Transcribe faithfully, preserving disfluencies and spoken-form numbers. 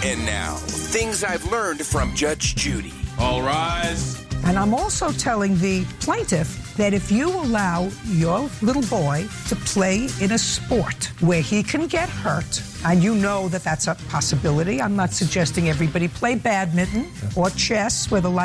And now, things I've learned from Judge Judy. All rise. And I'm also telling the plaintiff that if you allow your little boy to play in a sport where he can get hurt, and you know that that's a possibility, I'm not suggesting everybody play badminton or chess where the light